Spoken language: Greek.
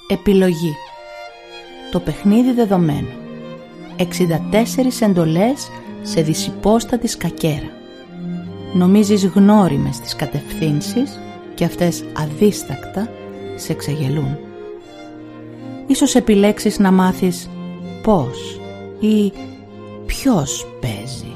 Επιλογή. Το παιχνίδι δεδομένο. 64 εντολές σε δυσυπόστατη σκακέρα. Νομίζεις γνώριμες τις κατευθύνσεις και αυτές αδίστακτα σε ξεγελούν. Ίσως επιλέξεις να μάθεις πώς ή ποιος παίζει.